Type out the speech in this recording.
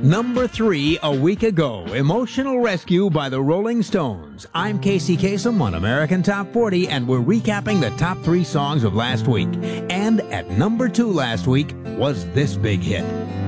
Number 3 a week ago, Emotional Rescue by the Rolling Stones. I'm Casey Kasem on American Top 40, and we're recapping the top 3 songs of last week. And at number 2 last week was this big hit.